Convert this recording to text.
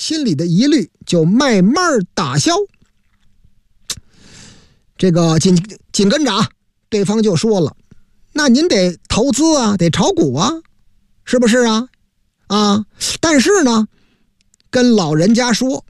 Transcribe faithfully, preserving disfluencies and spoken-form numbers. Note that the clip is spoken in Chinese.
心里的疑虑就慢慢打消。这个紧紧跟着啊，对方就说了，那您得投资啊，得炒股啊，是不是啊？啊，但是呢，跟老人家说，